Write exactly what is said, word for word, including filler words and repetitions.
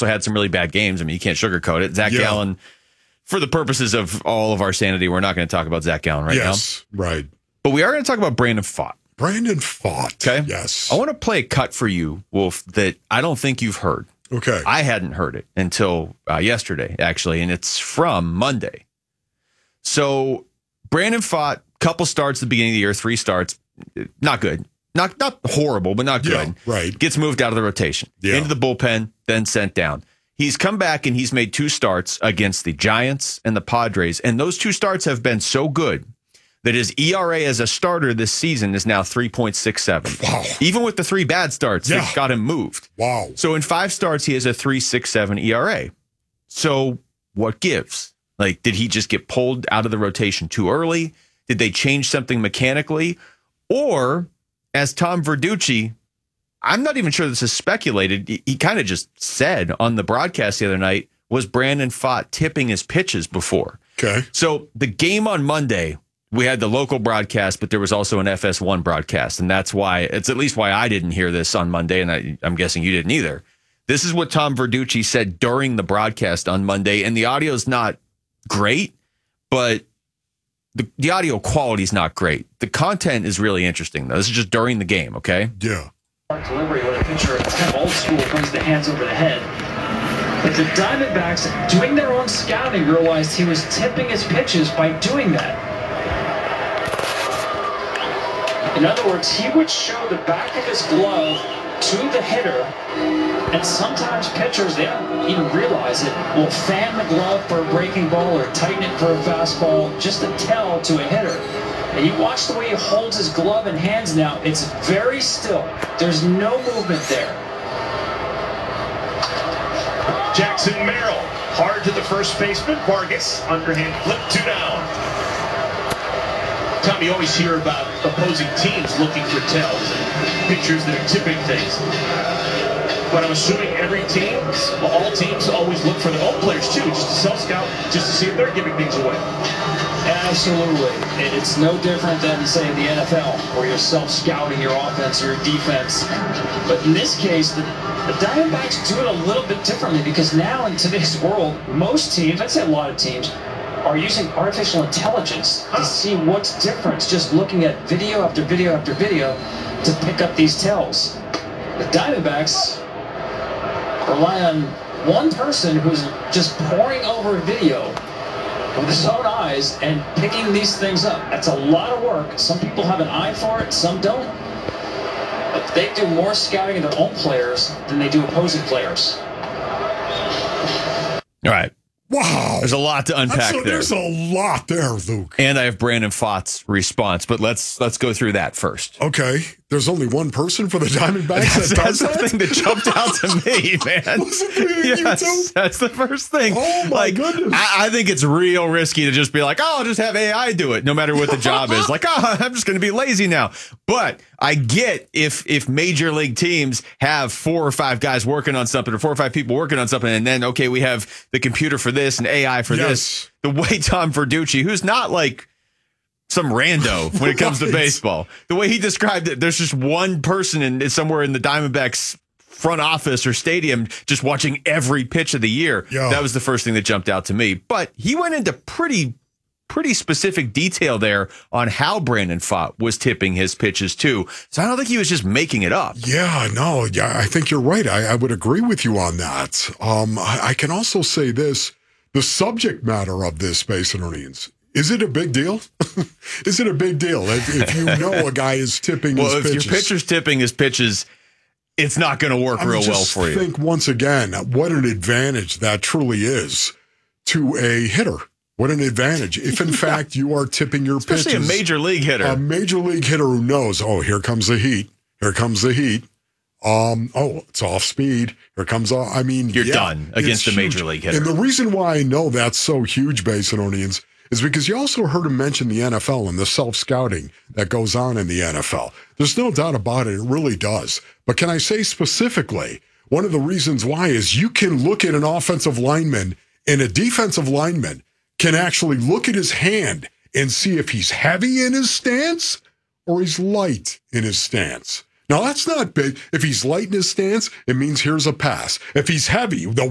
also had some really bad games. I mean, you can't sugarcoat it. Zach yeah. Gallen, for the purposes of all of our sanity, we're not going to talk about Zach Gallen right yes, now. Yes, right. But we are going to talk about Brandon Pfaadt. Brandon Pfaadt. Okay. Yes. I want to play a cut for you, Wolf, that I don't think you've heard. Okay. I hadn't heard it until uh, yesterday, actually, and it's from Monday. So Brandon Pfaadt, couple starts at the beginning of the year, three starts, not good. Not not horrible, but not good. Yeah, right. Gets moved out of the rotation. Yeah. Into the bullpen, then sent down. He's come back and he's made two starts against the Giants and the Padres. And those two starts have been so good that his E R A as a starter this season is now three point six seven. Wow. Even with the three bad starts, yeah. that got him moved. Wow. So in five starts, he has a three point six seven E R A. So what gives? Like, did he just get pulled out of the rotation too early? Did they change something mechanically? Or, as Tom Verducci, I'm not even sure this is speculated, he, he kind of just said on the broadcast the other night, was Brandon Pfaadt tipping his pitches before? Okay. So the game on Monday, we had the local broadcast, but there was also an F S one broadcast. And that's why, it's at least why I didn't hear this on Monday, and I, I'm guessing you didn't either. This is what Tom Verducci said during the broadcast on Monday, and the audio is not great, but the, the audio quality is not great. The content is really interesting, though. This is just during the game, okay? Yeah. Delivery with a pitcher, it's kind of old school, brings the hands over the head. But the Diamondbacks, doing their own scouting, realized he was tipping his pitches by doing that. In other words, he would show the back of his glove to the hitter, and sometimes pitchers, they don't even realize it, will fan the glove for a breaking ball or tighten it for a fastball just to tell to a hitter. And you watch the way he holds his glove and hands now, it's very still. There's no movement there. Jackson Merrill, hard to the first baseman. Vargas, underhand flip, two down. Tom, you always hear about opposing teams looking for tells and pitchers that are tipping things. But I'm assuming every team, well, all teams always look for their own players too, just to self-scout, just to see if they're giving things away. Absolutely. It's no different than, say, the N F L, where you're self-scouting your offense or your defense. But in this case, the, the Diamondbacks do it a little bit differently, because now in today's world, most teams, I'd say a lot of teams, are using artificial intelligence to see what's different, just looking at video after video after video to pick up these tells. The Diamondbacks rely on one person who's just poring over video with his own eyes and picking these things up. That's a lot of work. Some people have an eye for it, some don't. But they do more scouting of their own players than they do opposing players. All right. Wow. There's a lot to unpack a, there. There's a lot there, Luke. And I have Brandon Pfaadt's response, but let's let's go through that first. Okay. There's only one person for the Diamondbacks that's, that that's does the that? thing that jumped out to me, man. Yes, that's the first thing. Oh, my like, goodness. I, I think it's real risky to just be like, oh, I'll just have A I do it, no matter what the job is. Like, oh, I'm just going to be lazy now. But I get if if major league teams have four or five guys working on something, or four or five people working on something, and then, okay, we have the computer for this and A I for yes. this. The way Tom Verducci, who's not like some rando when it comes right. to baseball, the way he described it, there's just one person in somewhere in the Diamondbacks front office or stadium just watching every pitch of the year. Yeah. That was the first thing that jumped out to me. But he went into pretty pretty specific detail there on how Brandon Pfaadt was tipping his pitches too. So I don't think he was just making it up. Yeah, no, yeah, I think you're right. I, I would agree with you on that. Um, I, I can also say this. The subject matter of this, Space and Earnings, is it a big deal? Is it a big deal if, if you know a guy is tipping well, his if pitches? your pitcher's tipping his pitches, it's not going to work I mean, real well just for you. think once again what an advantage that truly is to a hitter. What an advantage if, in yeah. fact, you are tipping your Especially pitches. Especially a major league hitter. A major league hitter who knows, oh, here comes the heat. Here comes the heat. Um, oh, it's off speed. Here comes, all, I mean, you're yeah, done against a major huge. league hitter. And the reason why I know that's so huge, Basin Onions, is because you also heard him mention the N F L and the self-scouting that goes on in the N F L. There's no doubt about it. It really does. But can I say specifically, one of the reasons why is you can look at an offensive lineman and a defensive lineman can actually look at his hand and see if he's heavy in his stance or he's light in his stance. Now, that's not big. If he's light in his stance, it means here's a pass. If he's heavy, the